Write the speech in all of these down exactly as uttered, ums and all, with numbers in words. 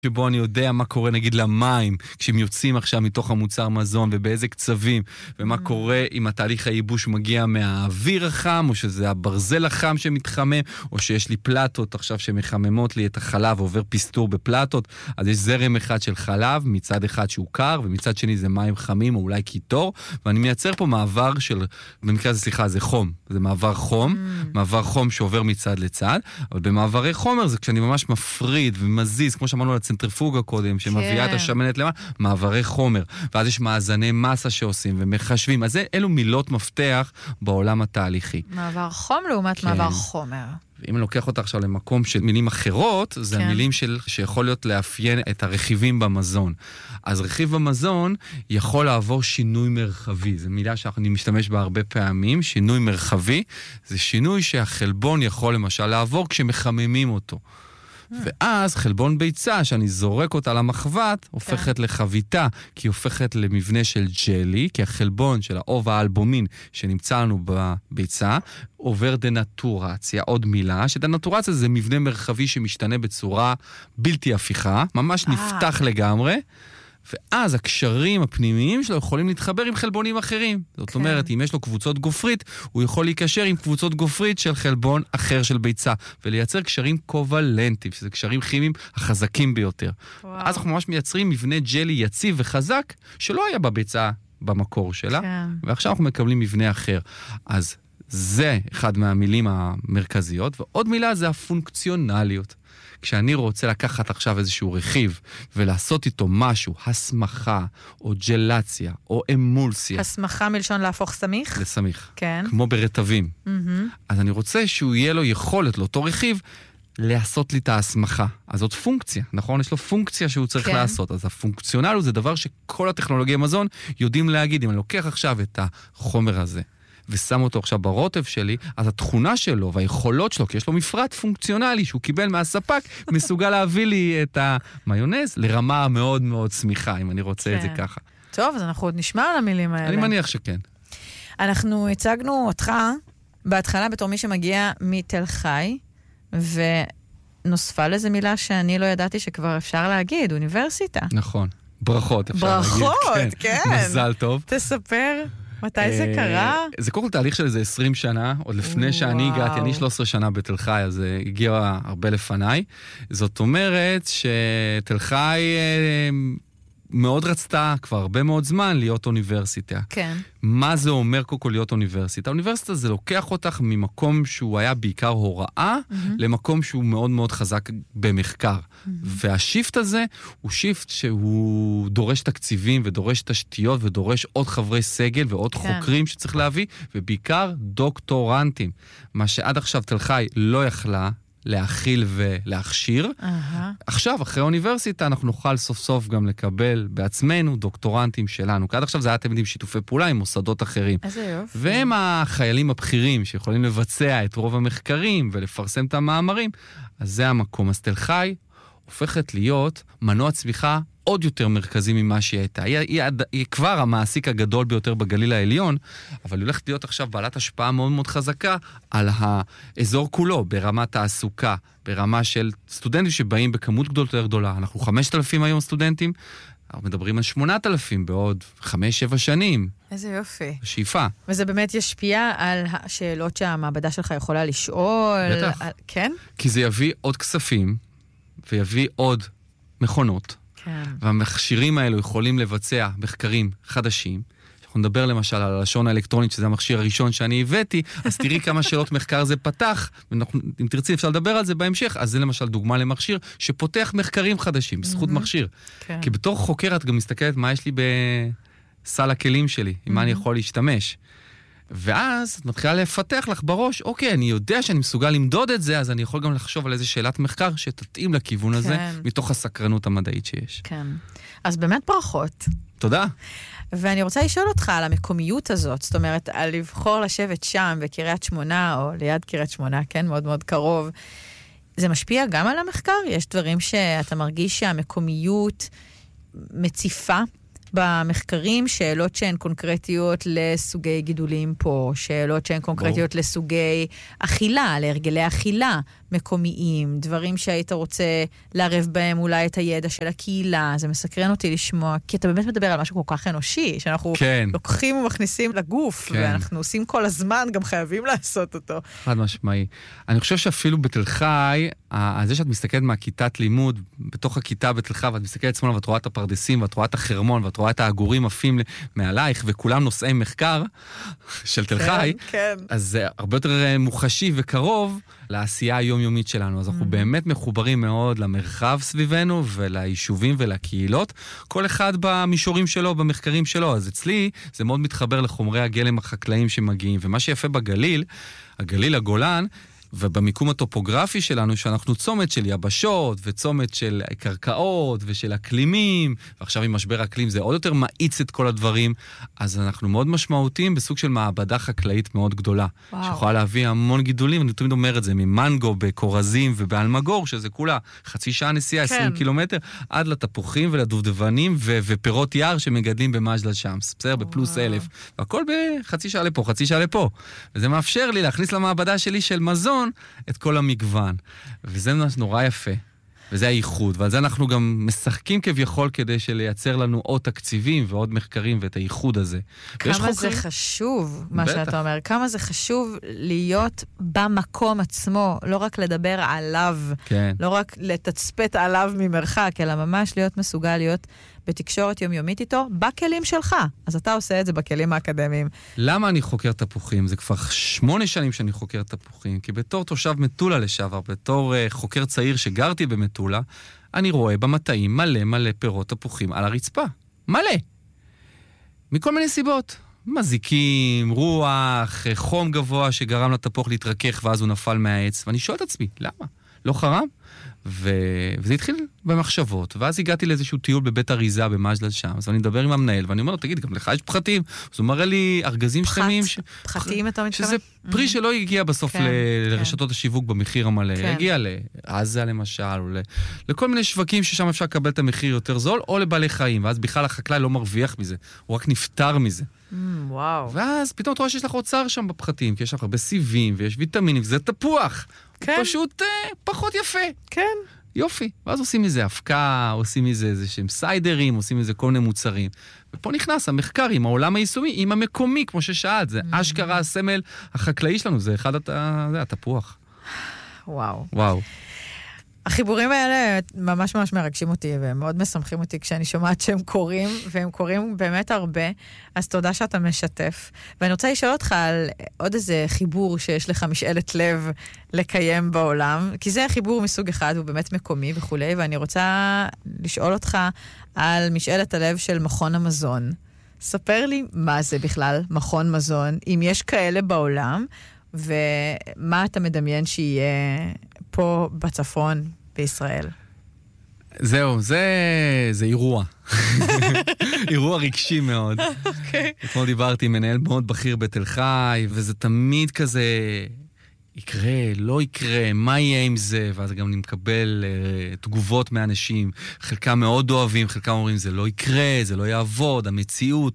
שבו אני יודע מה קורה נגיד למים, כשהם יוצאים עכשיו מתוך המוצר מזון ובאיזה קצבים, ומה קורה אם התהליך הייבוש מגיע מהאוויר החם, או שזה הברזל החם שמתחמם, או שיש לי פלטות עכשיו שמחממות לי את החלב, ועובר פיסטור בפלטות, אז יש זרם אחד של חלב, מצד אחד שהוא קר, ומצד שני זה מים חמים, או אולי קיטור, ואני מייצר פה מעבר של, במקרה הזה סליחה, זה חום, זה מעבר חום, מעבר חום שעובר מצד לצד, אבל במעברי חומר זה כשאני ממש מפריד ומזיז, כמו שאמרנו לצנטריפוגה קודם, שמביאה את השמנת למה, מעברי חומר, ואז יש מאזני מסה שעושים ומחשבים, אז זה אלו מילות מפתח בעולם התהליכי. מעבר חום לעומת כן. מעבר חומר. אם אני לוקח אותה עכשיו למקום של מילים אחרות, זה כן. המילים של, שיכול להיות לאפיין את הרכיבים במזון. אז רכיב במזון יכול לעבור שינוי מרחבי. זו מילה שאני משתמש בה הרבה פעמים. שינוי מרחבי זה שינוי שהחלבון יכול למשל לעבור כשמחממים אותו. ואז חלבון ביצה, שאני זורק אותה למחבת, הופכת לחביתה, כי היא הופכת למבנה של ג'לי, כי החלבון של האוב האלבומין שנמצא לנו בביצה, עובר דנטורציה, עוד מילה, שדנטורציה זה מבנה מרחבי שמשתנה בצורה בלתי הפיכה, ממש נפתח לגמרי, ואז הקשרים הפנימיים שלו יכולים להתחבר עם חלבונים אחרים. זאת אומרת, אם יש לו קבוצות גופרית, הוא יכול להיקשר עם קבוצות גופרית של חלבון אחר של ביצה, ולייצר קשרים קובלנטיים, שזה קשרים כימיים החזקים ביותר. וואו. אז אנחנו ממש מייצרים מבנה ג'לי יציב וחזק, שלא היה בביצה במקור שלה, כן. ועכשיו אנחנו מקבלים מבנה אחר. אז זה אחד מהמילים המרכזיות, ועוד מילה זה הפונקציונליות. כשאני רוצה לקחת עכשיו איזשהו רכיב ולעשות איתו משהו, הסמכה או ג'לציה או אמולסיה. הסמכה מלשון להפוך סמיך? לסמיך. כן. כמו ברטבים. Mm-hmm. אז אני רוצה שהוא יהיה לו יכולת, לאותו רכיב, לעשות לי את ההסמכה. אז זאת פונקציה, נכון? יש לו פונקציה שהוא צריך כן. לעשות. אז הפונקציונליות זה דבר שכל הטכנולוגיה מזון יודעים להגיד. אם אני לוקח עכשיו את החומר הזה, ושם אותו עכשיו ברוטב שלי, אז התכונה שלו והיכולות שלו, כי יש לו מפרט פונקציונלי שהוא קיבל מהספק, מסוגל להביא לי את המיונז לרמה מאוד מאוד סמיכה, אם אני רוצה כן. את זה ככה. טוב, אז אנחנו עוד נשמע על המילים האלה. אני מניח שכן. אנחנו הצגנו אותך בהתחלה בתור מי שמגיע מתל חי, ונוספה לזה מילה שאני לא ידעתי שכבר אפשר להגיד, אוניברסיטה. נכון. ברכות אפשר ברכות, להגיד. כן. כן. מזל טוב. תספר. מתי זה קרה? זה קודם כל תהליך של איזה עשרים שנה, עוד לפני שאני הגעתי, אני שלוש עשרה שנה בתל חי, אז הגיע הרבה לפניי. זאת אומרת שתל חי מאוד רצתה כבר הרבה מאוד זמן להיות אוניברסיטה. כן. מה זה אומר קודם כל להיות אוניברסיטה? אוניברסיטה זה לוקח אותך ממקום שהוא היה בעיקר הוראה, mm-hmm. למקום שהוא מאוד מאוד חזק במחקר. Mm-hmm. והשיפט הזה הוא שיפט שהוא דורש תקציבים ודורש תשתיות ודורש עוד חברי סגל ועוד כן. חוקרים שצריך להביא, ובעיקר דוקטורנטים. מה שעד עכשיו תל חי לא יכלה להכיל ולהכשיר. Uh-huh. עכשיו, אחרי האוניברסיטה, אנחנו נוכל סוף סוף גם לקבל בעצמנו דוקטורנטים שלנו. כי עד עכשיו זה היה תמיד עם שיתופי פעולה עם מוסדות אחרים. איזה יופי. והם החיילים הבכירים שיכולים לבצע את רוב המחקרים ולפרסם את המאמרים. אז זה המקום. אז תל חי הופכת להיות מנוע צמיחה עוד יותר מרכזי ממה שהיא הייתה. היא, היא, היא כבר המעסיק הגדול ביותר בגליל העליון, אבל היא הולכת להיות עכשיו בעלת השפעה מאוד מאוד חזקה על האזור כולו, ברמת תעסוקה, ברמה של סטודנטים שבאים בכמות גדול יותר גדולה. אנחנו חמשת אלפים היום סטודנטים, אנחנו מדברים על שמונת אלפים בעוד חמש, שבע שנים. איזה יופי. שאיפה. וזה באמת ישפיע על השאלות שהמעבדה שלך יכולה לשאול. בטח. על... כן? כי זה יביא עוד כספים, ויביא עוד מכונות, כן. והמכשירים האלו יכולים לבצע מחקרים חדשים. אנחנו נדבר למשל על הלשון האלקטרונית, שזה המכשיר הראשון שאני הבאתי, אז תראי כמה שאלות מחקר זה פתח, ואם תרצי אפשר לדבר על זה בהמשך, אז זה למשל דוגמה למכשיר שפותח מחקרים חדשים, בזכות mm-hmm. מכשיר. כן. כי בתור חוקר את גם מסתכלת מה יש לי בסל הכלים שלי, עם mm-hmm. מה אני יכול להשתמש. ואז את מתחילה לפתח לך בראש, אוקיי, אני יודע שאני מסוגל למדוד את זה, אז אני יכול גם לחשוב על איזה שאלת מחקר שתתאים לכיוון כן. הזה, מתוך הסקרנות המדעית שיש. כן. אז באמת ברכות. תודה. ואני רוצה לשאול אותך על המקומיות הזאת, זאת אומרת, על לבחור לשבת שם בקריית שמונה, או ליד קריית שמונה, כן, מאוד מאוד קרוב. זה משפיע גם על המחקר? יש דברים שאתה מרגיש שהמקומיות מציפה במחקרים, שאלות שהן קונקרטיות לסוגי גידולים פה, שאלות שהן קונקרטיות בוא. לסוגי אכילה, להרגלי אכילה מקומיים, דברים שהיית רוצה לערב בהם אולי את הידע של הקהילה, זה מסקרן אותי לשמוע, כי אתה באמת מדבר על משהו כל כך אנושי, שאנחנו כן. לוקחים ומכניסים לגוף, כן. ואנחנו עושים כל הזמן, גם חייבים לעשות אותו. חד משמעי. אני חושב שאפילו בתל חי, זה שאת מסתכלת מהכיתת לימוד, בתוך הכיתה בתל חי, ואת מסתכלת שמאלה, ואת רואה את הפרדסים, ואת רואה את החרמון, ואת רואה את העגורים עפים מעלייך, וכולם נושאי מחקר של תל חי, כן, כן. אז זה הרבה יותר מוחשי וקרוב לעשייה היומיומית שלנו. אז אנחנו באמת מחוברים מאוד למרחב סביבנו, וליישובים ולקהילות, כל אחד במישורים שלו, במחקרים שלו. אז אצלי זה מאוד מתחבר לחומרי הגלם החקלאיים שמגיעים, ומה שיפה בגליל, הגליל הגולן, ובמיקום הטופוגרפי שלנו, שאנחנו צומת של יבשות, וצומת של קרקעות, ושל אקלימים, ועכשיו עם משבר אקלים זה עוד יותר מאיץ את כל הדברים, אז אנחנו מאוד משמעותיים בסוג של מעבדה חקלאית מאוד גדולה, וואו. שיכולה להביא המון גידולים, אני תמיד אומר את זה, ממנגו, בקורזים ובאלמגור, שזה כולה חצי שעה נסיעה, כן. עשרים קילומטר, עד לתפוחים ולדובדבנים, ו- ופירות יער שמגדלים במג'דל שמס, בסדר, בפלוס אלף, והכל בחצי שעה לפה, חצי שעה לפה, וזה מאפשר לי להכניס למעבדה שלי של מזון, את כל המגוון. וזה נורא יפה. וזה הייחוד. ועל זה אנחנו גם משחקים כביכול כדי שלייצר לנו עוד תקציבים ועוד מחקרים ואת הייחוד הזה. כמה זה חשוב, מה שאתה אומר. כמה זה חשוב להיות במקום עצמו, לא רק לדבר עליו, כן. לא רק לתצפת עליו ממרחק, אלא ממש להיות מסוגל להיות בתקשורת יומיומית איתו, בכלים שלך. אז אתה עושה את זה בכלים האקדמיים. למה אני חוקר תפוחים? זה כבר שמונה שנים שאני חוקר תפוחים, כי בתור תושב מטולה לשעבר, בתור uh, חוקר צעיר שגרתי במטולה, אני רואה במטעים מלא מלא פירות תפוחים על הרצפה. מלא. מכל מיני סיבות. מזיקים, רוח, חום גבוה שגרם לתפוח להתרכך ואז הוא נפל מהעץ. ואני שואל את עצמי, למה? לא חרם? ו... וזה התחיל במחשבות, ואז הגעתי לאיזשהו טיול בבית אריזה במג'דל שמס, אז אני מדבר עם המנהל, ואני אומר לו, תגיד, גם לך יש פחתים? אז הוא מראה לי ארגזים שלמים. ש... פחתים, אתה מתכוון? שזה פרי שלא הגיע בסוף כן, ל... כן. לרשתות השיווק במחיר המלא, כן. הגיע לעזה למשל, או ל... לכל מיני שווקים ששם אפשר לקבל את המחיר יותר זול, או לבעלי חיים, ואז בכלל החקלאי לא מרוויח מזה, הוא רק נפטר מזה. Mm, וואו. ואז פתאום אתה רואה שיש לך אוצר שם בפחתים, כי יש לך הרבה סיבים ויש ויטמינים, וזה תפוח. כן. פשוט אה, פחות יפה. כן. יופי. ואז עושים מזה הפקה, עושים מזה איזה שהם סיידרים, עושים מזה כל מיני מוצרים. ופה נכנס המחקר עם העולם היישומי, עם המקומי, כמו ששאלת. זה mm-hmm. אשכרה הסמל החקלאי שלנו, זה אחד הת... זה התפוח. וואו. וואו. החיבורים האלה ממש ממש מרגשים אותי, והם מאוד משמחים אותי כשאני שומעת שהם קוראים, והם קוראים באמת הרבה, אז תודה שאתה משתף. ואני רוצה לשאול אותך על עוד איזה חיבור שיש לך משאלת לב לקיים בעולם, כי זה חיבור מסוג אחד, הוא באמת מקומי וכו', ואני רוצה לשאול אותך על משאלת הלב של מכון המזון. ספר לי מה זה בכלל מכון מזון, אם יש כאלה בעולם, ומה אתה מדמיין שיהיה פה בצפון בישראל? זהו, זה, זה אירוע. אירוע רגשי מאוד. אוקיי. אתמול דיברתי עם מנהל מאוד בכיר בתל חי, וזה תמיד כזה, יקרה, לא יקרה, מה יהיה עם זה? ואז גם נקבל uh, תגובות מאנשים, חלקם מאוד אוהבים, חלקם אומרים, זה לא יקרה, זה לא יעבוד, המציאות.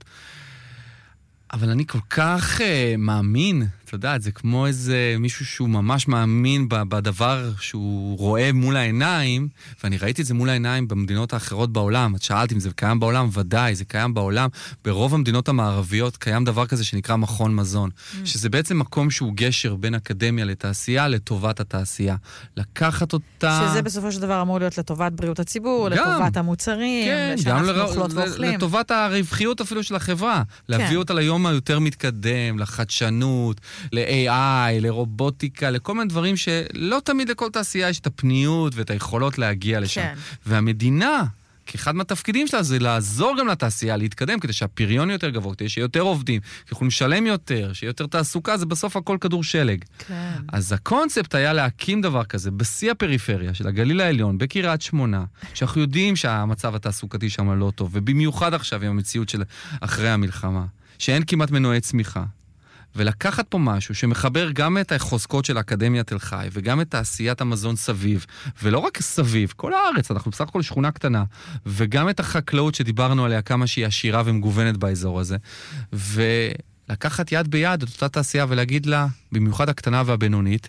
אבל אני כל כך uh, מאמין, אתה יודע, זה כמו איזה מישהו שהוא ממש מאמין בדבר שהוא רואה מול העיניים, ואני ראיתי את זה מול העיניים במדינות האחרות בעולם. את שאלת אם זה קיים בעולם, ודאי, זה קיים בעולם. ברוב המדינות המערביות קיים דבר כזה שנקרא מכון מזון, mm. שזה בעצם מקום שהוא גשר בין אקדמיה לתעשייה לטובת התעשייה. לקחת אותה... שזה בסופו של דבר אמור להיות לטובת בריאות הציבור, גם, לטובת המוצרים, כן, שאנחנו לר... אוכלות ואוכלים. לטובת הרווחיות אפילו של החברה. להביא כן. אותה ליום היותר מתקדם, לחדשנות, ל-איי איי, לרובוטיקה, לכל מיני דברים שלא תמיד לכל תעשייה יש את הפניות ואת היכולות להגיע לשם. כן. והמדינה, כאחד מהתפקידים שלה, זה לעזור גם לתעשייה להתקדם, כדי שהפריון יותר גבוה, כדי שיהיה יותר עובדים, יכולים לשלם יותר, שיהיה יותר תעסוקה, זה בסוף הכל כדור שלג. כן. אז הקונספט היה להקים דבר כזה, בשיא הפריפריה של הגליל העליון, בקריית שמונה, שאנחנו יודעים שהמצב התעסוקתי שם לא טוב, ובמיוחד עכשיו עם המציאות של אחרי המלחמה, שאין כמעט מנועי צמיחה. ולקחת פה משהו שמחבר גם את החוזקות של האקדמיה תל חי, וגם את תעשיית המזון סביב, ולא רק סביב, כל הארץ, אנחנו בסך הכל שכונה קטנה, וגם את החקלאות שדיברנו עליה, כמה שהיא עשירה ומגוונת באזור הזה, ולקחת יד ביד את אותה תעשייה ולהגיד לה, במיוחד הקטנה והבינונית,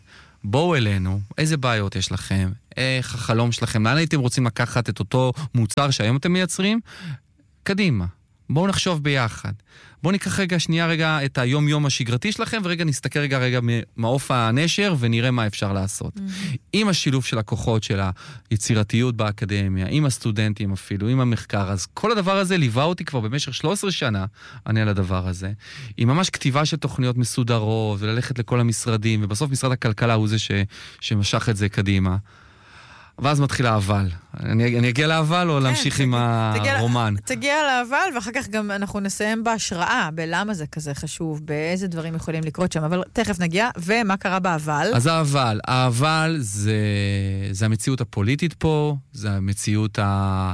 בואו אלינו, איזה בעיות יש לכם, איך החלום שלכם, לאן הייתם רוצים לקחת את אותו מוצר שהיום אתם מייצרים? קדימה, בואו נחשוב ביחד. בואו ניקח רגע, שנייה רגע, את היום-יום השגרתי שלכם, ורגע נסתכל רגע רגע מעוף הנשר, ונראה מה אפשר לעשות. Mm-hmm. עם השילוב של הכוחות של היצירתיות באקדמיה, עם הסטודנטים אפילו, עם המחקר, אז כל הדבר הזה ליווה אותי כבר במשך שלוש עשרה שנה, אני על הדבר הזה. עם ממש כתיבה של תוכניות מסודרות, וללכת לכל המשרדים, ובסוף משרד הכלכלה הוא זה ש, שמשך את זה קדימה. ואז מתחילה אבל. אני, אני אגיע לאבל או להמשיך עם הרומן? תגיע לאבל, ואחר כך גם אנחנו נסיים בהשראה, בלמה זה כזה חשוב, באיזה דברים יכולים לקרות שם, אבל תכף נגיע, ומה קרה באבל? אז האבל, האבל זה, זה המציאות הפוליטית פה, זה המציאות ה...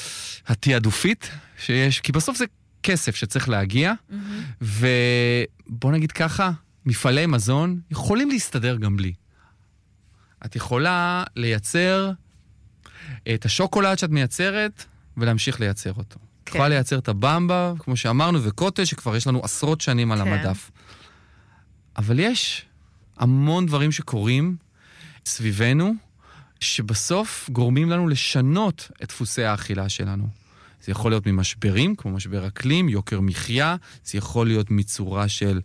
התיעדופית שיש, כי בסוף זה כסף שצריך להגיע, mm-hmm. ובוא נגיד ככה, מפעלי מזון יכולים להסתדר גם בלי. את יכולה לייצר את השוקולד שאת מייצרת ולהמשיך לייצר אותו. כן. יכולה לייצר את הבמבה, כמו שאמרנו, וקוטג' שכבר יש לנו עשרות שנים על כן. המדף. אבל יש המון דברים שקורים סביבנו, שבסוף גורמים לנו לשנות את דפוסי האכילה שלנו. זה יכול להיות ממשברים, כמו משבר אקלים, יוקר מחיה, זה יכול להיות מצורה של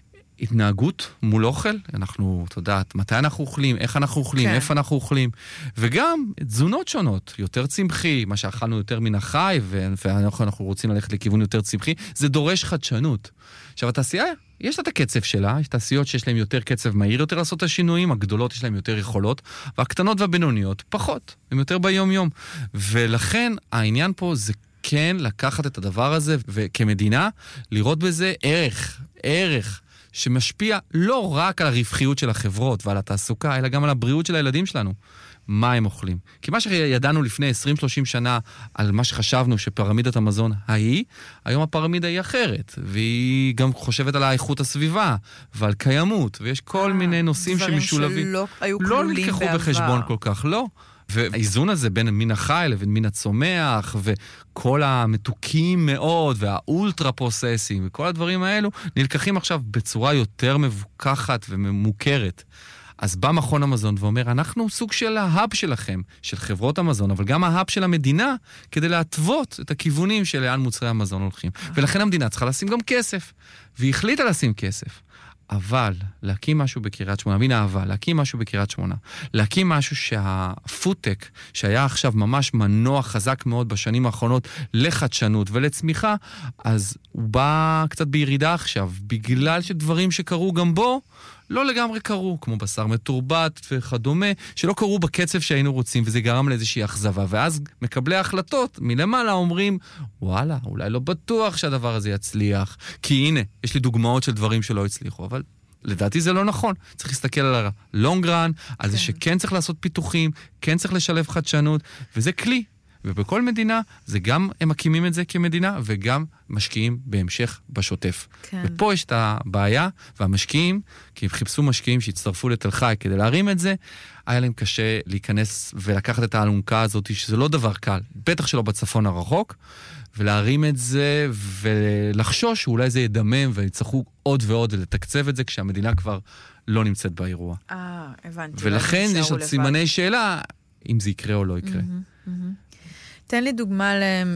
התנהגות מול אוכל, אנחנו, אתה יודעת, מתי אנחנו אוכלים, איך אנחנו אוכלים, כן. איפה אנחנו אוכלים, וגם תזונות שונות, יותר צמחי, מה שאכלנו יותר מן החי, ואנחנו אנחנו רוצים ללכת לכיוון יותר צמחי, זה דורש חדשנות. עכשיו, התעשייה, יש לה את הקצב שלה, יש תעשיות שיש להן יותר קצב מהיר יותר לעשות את השינויים, הגדולות יש להן יותר יכולות, והקטנות והבינוניות פחות, הן יותר ביום-יום. ולכן העניין פה זה כן לקחת את הדבר הזה, וכמדינה, לראות בזה ערך, ערך, שמשפיע לא רק על הרווחיות של החברות ועל התעסוקה, אלא גם על הבריאות של הילדים שלנו. מה הם אוכלים? כי מה שידענו לפני עשרים שלושים שנה על מה שחשבנו שפירמידת המזון ההיא, היום הפירמידה היא אחרת, והיא גם חושבת על האיכות הסביבה ועל קיימות, ויש כל מיני נושאים שמשולבים. דברים שלא היו כלולים בעבר. לא נלקחו בחשבון כל כך, לא. והאיזון הזה בין מין החי לבין מין הצומח, וכל המתוקים מאוד, והאולטרה פרוססים, וכל הדברים האלו, נלקחים עכשיו בצורה יותר מבוקחת וממוכרת. אז בא מכון המזון ואומר, אנחנו סוג של ההאב שלכם, של חברות המזון, אבל גם ההאב של המדינה, כדי להתוות את הכיוונים של לאן מוצרי המזון הולכים. ולכן המדינה צריכה לשים גם כסף, והיא החליטה לשים כסף. אבל להקים משהו בקריית שמונה, הנה אבל, להקים משהו בקריית שמונה, להקים משהו שהפוטק, שהיה עכשיו ממש מנוע חזק מאוד בשנים האחרונות לחדשנות ולצמיחה, אז הוא בא קצת בירידה עכשיו, בגלל שדברים שקרו גם בו, לא לגמרי קרו, כמו בשר מתורבת וכדומה, שלא קרו בקצב שהיינו רוצים, וזה גרם לאיזושהי אכזבה. ואז מקבלי ההחלטות מלמעלה אומרים, וואלה, אולי לא בטוח שהדבר הזה יצליח, כי הנה, יש לי דוגמאות של דברים שלא הצליחו, אבל לדעתי זה לא נכון. צריך להסתכל על ה-long run, על זה שכן צריך לעשות פיתוחים, כן צריך לשלב חדשנות, וזה כלי. ובכל מדינה, זה גם הם מקימים את זה כמדינה, וגם משקיעים בהמשך בשוטף. כן. ופה יש את הבעיה, והמשקיעים, כי הם חיפשו משקיעים שהצטרפו לתל חי כדי להרים את זה, היה להם קשה להיכנס ולקחת את האלונקה הזאת, שזה לא דבר קל, בטח שלא בצפון הרחוק, ולהרים את זה, ולחשוש שאולי זה ידמם, ויצטרכו עוד ועוד לתקצב את זה, כשהמדינה כבר לא נמצאת באירוע. אה, הבנתי. ולכן יש עוד סימני שאלה, אם זה יקרה או לא יקרה. Mm-hmm, mm-hmm. תן לי דוגמה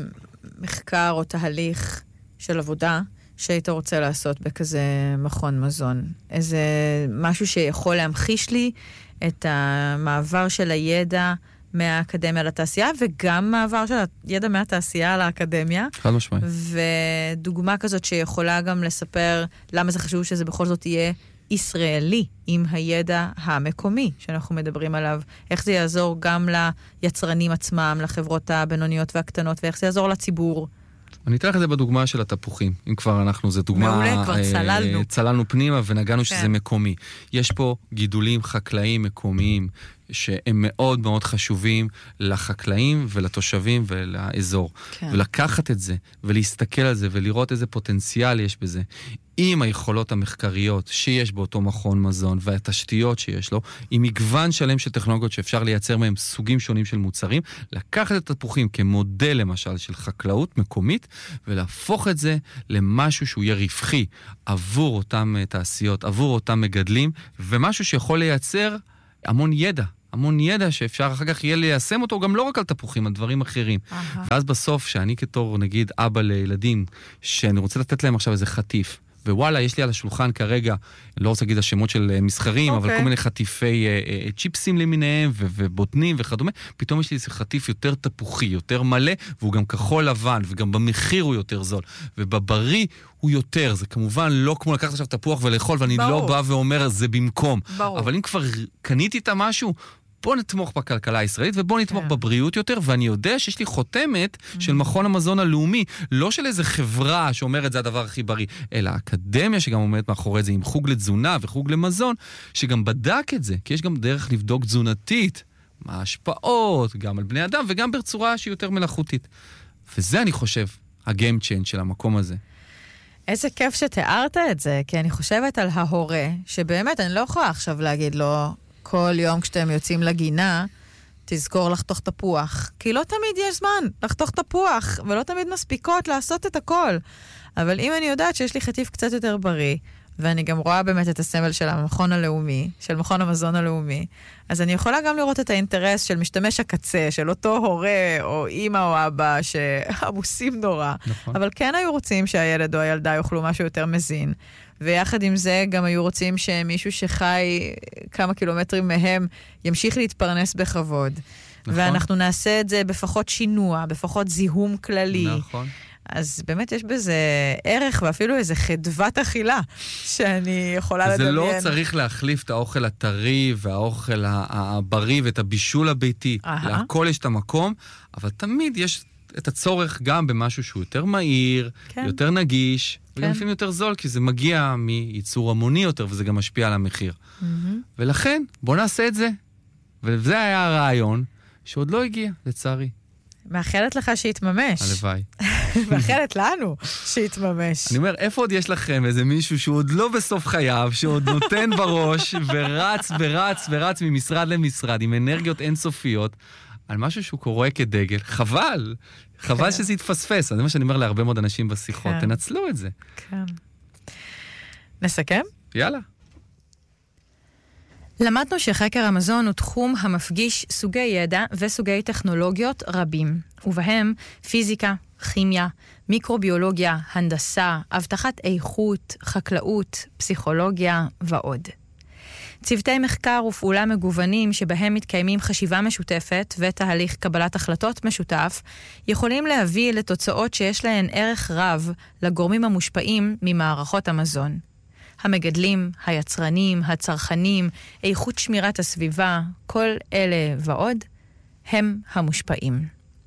למחקר או תהליך של עבודה שהיית רוצה לעשות בכזה מכון מזון. איזה משהו שיכול להמחיש לי את המעבר של הידע מהאקדמיה לתעשייה, וגם מעבר של הידע מהתעשייה לאקדמיה. חד משמעית. ודוגמה כזאת שיכולה גם לספר למה זה חשוב שזה בכל זאת יהיה ישראלי, עם הידע המקומי שאנחנו מדברים עליו, איך זה יעזור גם ליצרנים עצמם, לחברות הבינוניות והקטנות, ואיך זה יעזור לציבור. אני אתן לך את זה בדוגמה של התפוחים. אם כבר אנחנו, זו דוגמה... מעולה, כבר צללנו. צללנו פנימה ונגענו שזה מקומי. יש פה גידולים חקלאיים מקומיים, שהם מאוד מאוד חשובים לחקלאים ולתושבים ולאזור. כן. ולקחת את זה, ולהסתכל על זה, ולראות איזה פוטנציאל יש בזה. עם היכולות המחקריות שיש באותו מכון מזון, והתשתיות שיש לו, עם מגוון שלם של טכנולוגיות שאפשר לייצר מהם סוגים שונים של מוצרים, לקחת את התפוחים כמודל למשל של חקלאות מקומית, ולהפוך את זה למשהו שהוא יהיה רווחי עבור אותם תעשיות, עבור אותם מגדלים, ומשהו שיכול לייצר המון ידע. המון ידע שאפשר אחר כך יהיה ליישם אותו, גם לא רק על תפוחים, על דברים אחרים. Uh-huh. ואז בסוף, שאני כתור, נגיד, אבא לילדים, שאני רוצה לתת להם עכשיו איזה חטיף, ווואלה, יש לי על השולחן כרגע, לא רוצה להגיד השמות של מסחרים, okay. אבל כל מיני חטיפי אה, אה, צ'יפסים למיניהם, ו- ובוטנים וכדומה, פתאום יש לי איזה חטיף יותר תפוחי, יותר מלא, והוא גם כחול לבן, וגם במחיר הוא יותר זול, ובבריא הוא יותר. זה כמובן לא כמו לקחת עכשיו תפוח ולאכול, ואני ברור. לא בא ואומר, זה במקום. ברור. אבל אם כבר קניתי את המשהו, בוא נתמוך בכלכלה הישראלית, ובוא נתמוך yeah. בבריאות יותר, ואני יודע שיש לי חותמת mm-hmm. של מכון המזון הלאומי, לא של איזה חברה שאומרת זה הדבר הכי בריא, אלא האקדמיה שגם עומדת מאחורי זה, עם חוג לתזונה וחוג למזון, שגם בדק את זה, כי יש גם דרך לבדוק תזונתית, מה ההשפעות, גם על בני אדם, וגם בצורה שהיא יותר מלאכותית. וזה אני חושב, הגיים צ'יינג' של המקום הזה. איזה כיף שתיארת את זה, כי אני חושבת על ההורה, שבאמת אני לא יכולה עכשיו להגיד לו, כל יום כשאתם יוצאים לגינה, תזכור לחתוך תפוח. כי לא תמיד יש זמן לחתוך תפוח, ולא תמיד מספיקות לעשות את הכל. אבל אם אני יודעת שיש לי חטיף קצת יותר בריא, ואני גם רואה באמת את הסמל של המכון הלאומי, של מכון המזון הלאומי, אז אני יכולה גם לראות את האינטרס של משתמש הקצה, של אותו הורה או אמא או אבא שעמוסים נורא. נכון. אבל כן היו רוצים שהילד או הילדה יאכלו משהו יותר מזין. ויחד עם זה גם היו רוצים שמישהו שחי כמה קילומטרים מהם ימשיך להתפרנס בכבוד. נכון. ואנחנו נעשה את זה בפחות שינוע, בפחות זיהום כללי. נכון. אז באמת יש בזה ערך ואפילו איזה חדוות אכילה שאני יכולה לדמיין. זה לא צריך להחליף את האוכל הטרי והאוכל הבריא ואת הבישול הביתי. להכל יש את המקום, אבל תמיד יש את הצורך גם במשהו שהוא יותר מהיר, כן. יותר נגיש, כן. וגם לפעמים יותר זול, כי זה מגיע מייצור המוני יותר, וזה גם משפיע על המחיר. Mm-hmm. ולכן, בוא נעשה את זה. וזה היה הרעיון, שעוד לא הגיע, לצערי. מאחלת לך שיתממש. הלוואי. מאחלת לנו שיתממש. אני אומר, איפה עוד יש לכם איזה מישהו שהוא עוד לא בסוף חייו, שעוד נותן בראש, ורץ ורץ ורץ ממשרד למשרד, עם אנרגיות אינסופיות, על משהו שהוא קורא כדגל. חבל. חבל כן. שזה יתפספס. זה מה שאני אומר להרבה מאוד אנשים בשיחות. כן. תנצלו את זה. כן. נסכם? יאללה. למדנו שחקר המזון הוא תחום המפגיש סוגי ידע וסוגי טכנולוגיות רבים, ובהם פיזיקה, כימיה, מיקרוביולוגיה, הנדסה, הבטחת איכות, חקלאות, פסיכולוגיה ועוד. צוותי מחקר ופעולה מגוונים שבהם מתקיימים חשיבה משותפת ותהליך קבלת החלטות משותף, יכולים להביא לתוצאות שיש להן ערך רב לגורמים המושפעים ממערכות המזון. המגדלים, היצרנים, הצרכנים, איכות שמירת הסביבה, כל אלה ועוד, הם המושפעים.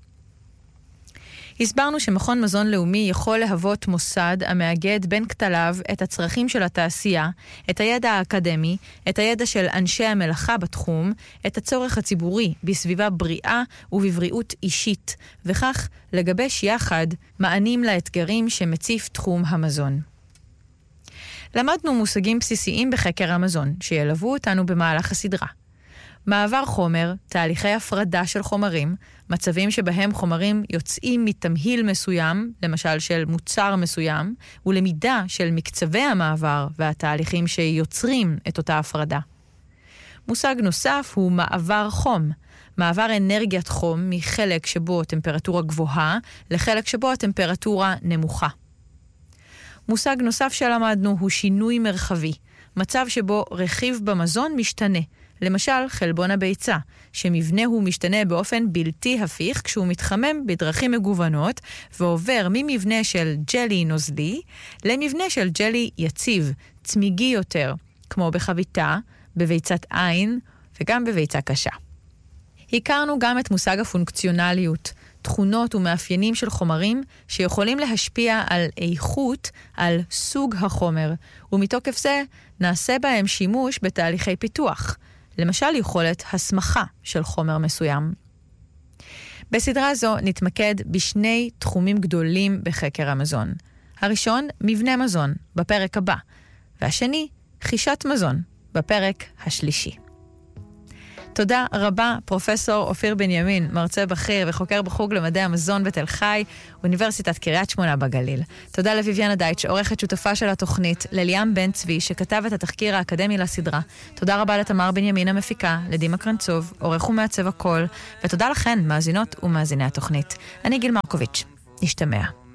הסברנו שמכון מזון לאומי יכול להוות מוסד המאגד בין כתליו את הצרכים של התעשייה, את הידע האקדמי, את הידע של אנשי המלאכה בתחום, את הצורך הציבורי בסביבה בריאה ובבריאות אישית, וכך לגבש יחד מענים לאתגרים שמציף תחום המזון. למדנו מושגים בסיסיים בחקר המזון, שילוו אותנו במהלך הסדרה. מעבר חומר, תהליכי הפרדה של חומרים, מצבים שבהם חומרים יוצאים מתמהיל מסוים, למשל של מוצר מסוים, ולמידה של מקצבי המעבר והתהליכים שיוצרים את אותה הפרדה. מושג נוסף הוא מעבר חום, מעבר אנרגיית חום מחלק שבו טמפרטורה גבוהה לחלק שבו הטמפרטורה נמוכה. מושג נוסף שלמדנו הוא שינוי מרחבי, מצב שבו רכיב במזון משתנה, למשל חלבון הביצה, שמבנהו משתנה באופן בלתי הפיך כשהוא מתחמם בדרכים מגוונות, ועובר ממבנה של ג'לי נוזלי למבנה של ג'לי יציב, צמיגי יותר, כמו בחביתה, בביצת עין וגם בביצה קשה. הכרנו גם את מושג הפונקציונליות, תכונות ומאפיינים של חומרים שיכולים להשפיע על איכות, על סוג החומר, ומתוקף זה נעשה בהם שימוש בתהליכי פיתוח, למשל יכולת הסמכה של חומר מסוים. בסדרה זו נתמקד בשני תחומים גדולים בחקר המזון. הראשון, מבנה מזון, בפרק הבא, והשני, חישת מזון, בפרק השלישי. תודה רבה, פרופסור אופיר בנימין, מרצה בכיר וחוקר בחוג למדעי המזון בתל חי, אוניברסיטת קריית שמונה בגליל. תודה לויביאנה דייטש, עורכת שותפה של התוכנית, לליאם בן צבי, שכתב את התחקיר האקדמי לסדרה. תודה רבה לתמר בנימין המפיקה, לדימה קרנצוב, עורך ומעצב הקול, ותודה לכן, מאזינות ומאזיני התוכנית. אני גיל מרקוביץ', נשתמע.